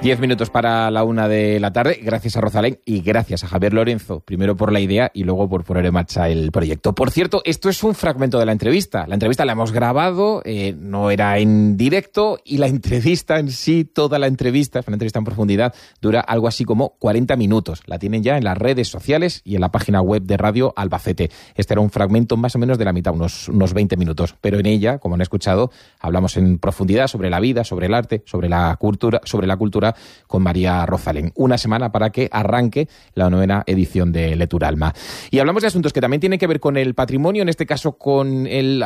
10 minutos para la 1 de la tarde. Gracias a Rosalén y gracias a Javier Lorenzo, primero por la idea y luego por poner en marcha el proyecto. Por cierto, esto es un fragmento de la entrevista. La entrevista la hemos grabado, no era en directo, y la entrevista en sí, toda la entrevista, es una entrevista en profundidad, dura algo así como 40 minutos. La tienen ya en las redes sociales y en la página web de Radio Albacete. Este era un fragmento más o menos de la mitad, unos 20 minutos. Pero en ella, como han escuchado, hablamos en profundidad sobre la vida, sobre el arte, sobre la cultura con María Rosalén. Una semana para que arranque la 9ª edición de Leturalma. Y hablamos de asuntos que también tienen que ver con el patrimonio, en este caso con el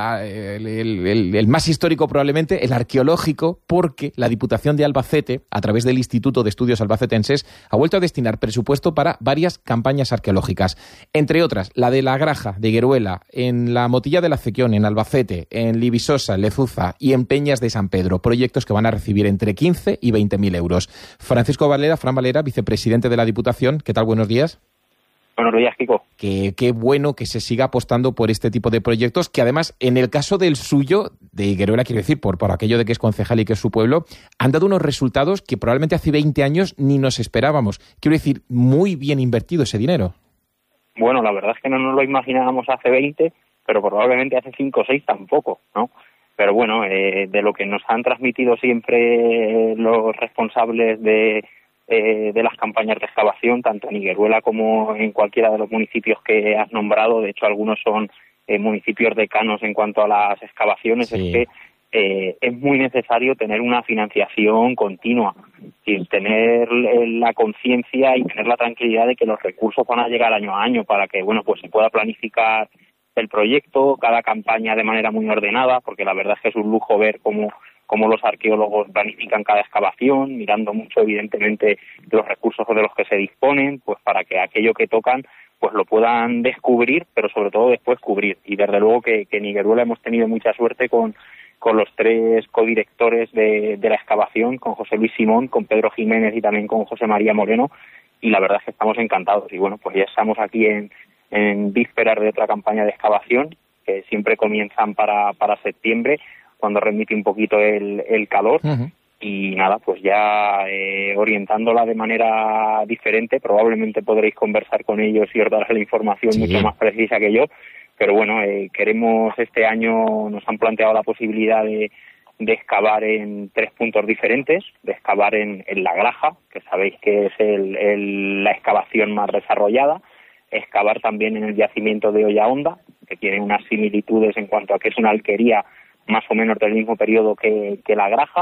más histórico probablemente, el arqueológico, porque la Diputación de Albacete, a través del Instituto de Estudios Albacetenses, ha vuelto a destinar presupuesto para varias campañas arqueológicas. Entre otras, la de la Graja de Higueruela, en la Motilla de la Cequión, en Albacete, en Libisosa, en Lezuza y en Peñas de San Pedro. Proyectos que van a recibir entre 15 y 20.000 euros. Francisco Valera, Fran Valera, vicepresidente de la Diputación. ¿Qué tal? Buenos días. Buenos días, Kiko. Qué bueno que se siga apostando por este tipo de proyectos, que además, en el caso del suyo, de Higueruela, quiero decir, por aquello de que es concejal y que es su pueblo, han dado unos resultados que probablemente hace 20 años ni nos esperábamos. Quiero decir, muy bien invertido ese dinero. Bueno, la verdad es que no nos lo imaginábamos hace 20, pero probablemente hace 5 o 6 tampoco, ¿no? Pero bueno, de lo que nos han transmitido siempre los responsables de las campañas de excavación, tanto en Higueruela como en cualquiera de los municipios que has nombrado, de hecho algunos son municipios decanos en cuanto a las excavaciones, sí. Es que es muy necesario tener una financiación continua, y tener la conciencia y tener la tranquilidad de que los recursos van a llegar año a año para que, bueno, pues se pueda planificar el proyecto, cada campaña de manera muy ordenada, porque la verdad es que es un lujo ver cómo los arqueólogos planifican cada excavación, mirando mucho evidentemente los recursos de los que se disponen, pues para que aquello que tocan pues lo puedan descubrir, pero sobre todo después cubrir. Y desde luego que en Higueruela hemos tenido mucha suerte con los 3 codirectores de la excavación, con José Luis Simón, con Pedro Jiménez y también con José María Moreno, y la verdad es que estamos encantados. Y bueno, pues ya estamos aquí en vísperas de otra campaña de excavación, que siempre comienzan para septiembre, cuando remite un poquito el calor. Uh-huh. Y nada, pues ya orientándola de manera diferente. Probablemente podréis conversar con ellos y os darán la información mucho más precisa que yo. Pero bueno, queremos este año, nos han planteado la posibilidad de excavar en 3 puntos diferentes, de excavar en La Graja, que sabéis que es la excavación más desarrollada, excavar también en el yacimiento de Olla Honda, que tiene unas similitudes en cuanto a que es una alquería más o menos del mismo periodo que La Graja,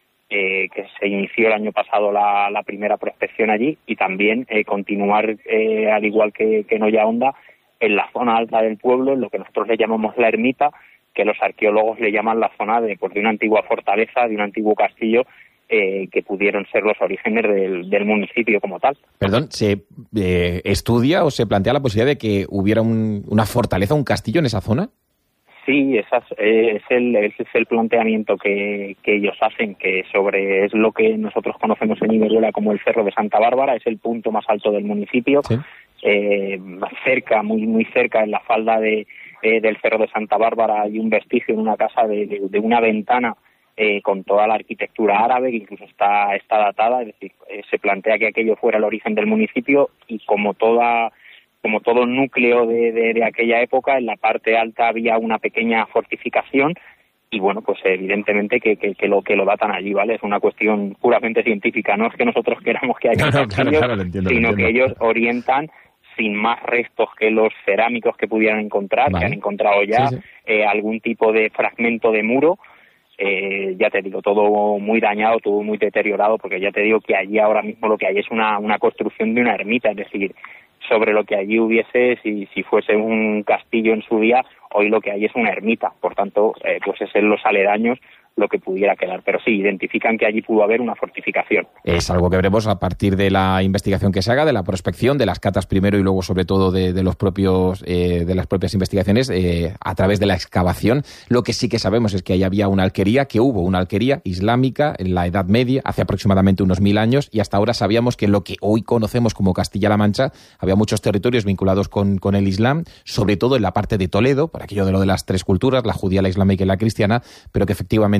que se inició el año pasado la primera prospección allí, y también continuar, al igual que en Olla Honda, en la zona alta del pueblo, en lo que nosotros le llamamos la ermita, que los arqueólogos le llaman la zona de una antigua fortaleza, de un antiguo castillo, que pudieron ser los orígenes del municipio como tal. Perdón, ¿se estudia o se plantea la posibilidad de que hubiera una fortaleza, un castillo en esa zona? Sí, es el planteamiento que ellos hacen, que es lo que nosotros conocemos en Higueruela como el Cerro de Santa Bárbara, es el punto más alto del municipio, ¿sí? Cerca, muy cerca, en la falda del Cerro de Santa Bárbara, hay un vestigio en una casa de una ventana con toda la arquitectura árabe, que incluso está datada, es decir, se plantea que aquello fuera el origen del municipio, y como todo núcleo de aquella época, en la parte alta había una pequeña fortificación, y bueno, pues evidentemente que lo datan allí, ¿vale? Es una cuestión puramente científica, no es que nosotros queramos que haya claro, lo entiendo, sino que ellos orientan sin más restos que los cerámicos que pudieran encontrar, vale, que han encontrado ya, sí. Algún tipo de fragmento de muro, ya te digo, todo muy dañado, todo muy deteriorado, porque ya te digo que allí ahora mismo lo que hay es una construcción de una ermita, es decir, sobre lo que allí hubiese, si fuese un castillo en su día, hoy lo que hay es una ermita, por tanto, pues es en los aledaños lo que pudiera quedar, pero sí, identifican que allí pudo haber una fortificación. Es algo que veremos a partir de la investigación que se haga, de la prospección, de las catas primero y luego sobre todo de las propias investigaciones a través de la excavación. Lo que sí que sabemos es que ahí había una alquería, que hubo una alquería islámica en la Edad Media, hace aproximadamente unos 1000 años, y hasta ahora sabíamos que en lo que hoy conocemos como Castilla-La Mancha había muchos territorios vinculados con el Islam, sobre todo en la parte de Toledo, por aquello de lo de las 3 culturas, la judía, la islámica y la cristiana, pero que efectivamente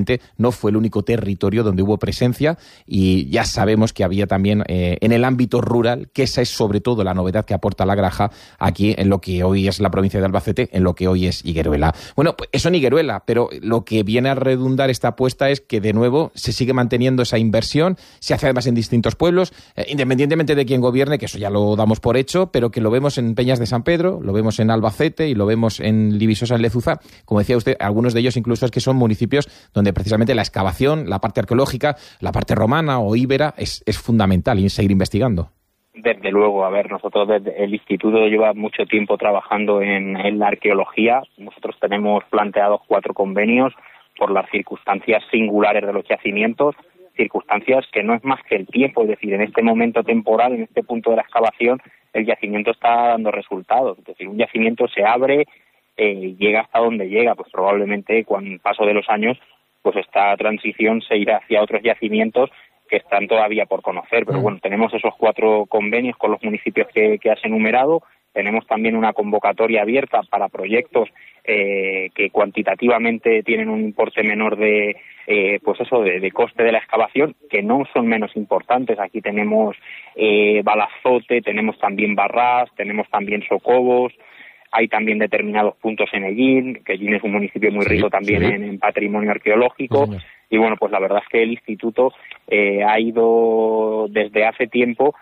evidentemente no fue el único territorio donde hubo presencia, y ya sabemos que había también en el ámbito rural, que esa es sobre todo la novedad que aporta La Granja aquí en lo que hoy es la provincia de Albacete, en lo que hoy es Higueruela. Bueno, pues eso en Higueruela, pero lo que viene a redundar esta apuesta es que de nuevo se sigue manteniendo esa inversión, se hace además en distintos pueblos, independientemente de quién gobierne, que eso ya lo damos por hecho, pero que lo vemos en Peñas de San Pedro, lo vemos en Albacete y lo vemos en Libisosa, en Lezuza. Como decía usted, algunos de ellos incluso es que son municipios donde precisamente la excavación, la parte arqueológica, la parte romana o íbera es fundamental y seguir investigando. Desde luego, a ver, nosotros desde el instituto lleva mucho tiempo trabajando en la arqueología. Nosotros tenemos planteados 4 convenios por las circunstancias singulares de los yacimientos, circunstancias que no es más que el tiempo, es decir, en este momento temporal, en este punto de la excavación, el yacimiento está dando resultados. Es decir, un yacimiento se abre, llega hasta donde llega, pues probablemente con el paso de los años, pues esta transición se irá hacia otros yacimientos que están todavía por conocer, pero bueno, tenemos esos 4 convenios con los municipios que has enumerado. Tenemos también una convocatoria abierta para proyectos que cuantitativamente tienen un importe menor de coste de la excavación, que no son menos importantes. Aquí tenemos Balazote, tenemos también Barrás, tenemos también Socobos. Hay también determinados puntos en Ellín, que Ellín es un municipio muy rico también en patrimonio arqueológico. Sí. Y bueno, pues la verdad es que el instituto ha ido desde hace tiempo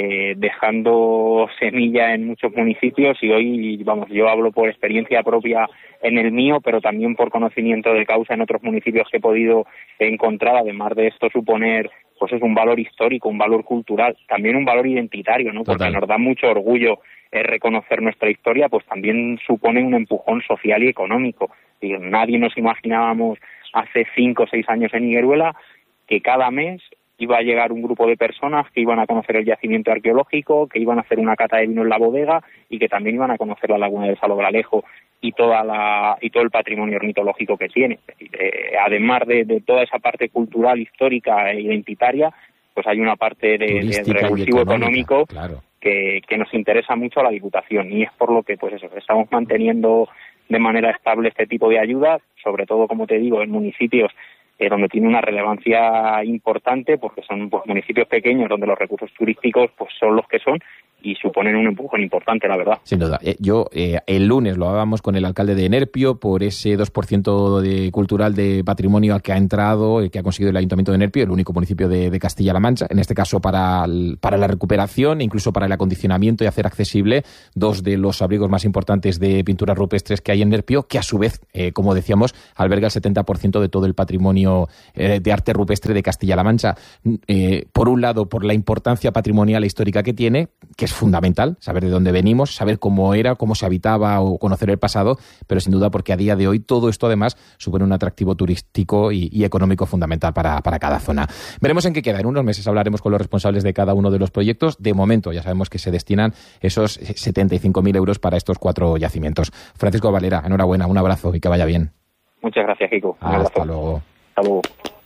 dejando semilla en muchos municipios, y hoy, vamos, yo hablo por experiencia propia en el mío, pero también por conocimiento de causa en otros municipios que he podido encontrar. Además de esto suponer, pues es un valor histórico, un valor cultural, también un valor identitario, ¿no? Porque nos da mucho orgullo reconocer nuestra historia, pues también supone un empujón social y económico. Y nadie nos imaginábamos hace 5 o 6 años en Higueruela que cada mes iba a llegar un grupo de personas que iban a conocer el yacimiento arqueológico, que iban a hacer una cata de vino en la bodega y que también iban a conocer la laguna del Salobrealejo y todo el patrimonio ornitológico que tiene. Además de toda esa parte cultural, histórica e identitaria, pues hay una parte de revulsivo económico, claro, que nos interesa mucho a la Diputación, y es por lo que pues eso, estamos manteniendo de manera estable este tipo de ayudas, sobre todo, como te digo, en municipios donde tiene una relevancia importante, porque son pues municipios pequeños donde los recursos turísticos pues son los que son y suponen un empujón importante, la verdad. Sin duda. El lunes lo hablábamos con el alcalde de Nerpio por ese 2% de cultural de patrimonio al que ha entrado y que ha conseguido el Ayuntamiento de Nerpio, el único municipio de Castilla-La Mancha, en este caso para la recuperación, incluso para el acondicionamiento y hacer accesible 2 de los abrigos más importantes de pinturas rupestres que hay en Nerpio, que a su vez, como decíamos, alberga el 70% de todo el patrimonio de arte rupestre de Castilla-La Mancha. Por un lado, por la importancia patrimonial e histórica que tiene, que es fundamental, saber de dónde venimos, saber cómo era, cómo se habitaba o conocer el pasado, pero sin duda porque a día de hoy todo esto además supone un atractivo turístico y económico fundamental para cada zona. Veremos en qué queda. En unos meses hablaremos con los responsables de cada uno de los proyectos. De momento ya sabemos que se destinan esos 75.000 euros para estos 4 yacimientos. Francisco Valera, enhorabuena, un abrazo y que vaya bien. Muchas gracias, Kiko. Hasta luego. Hasta luego.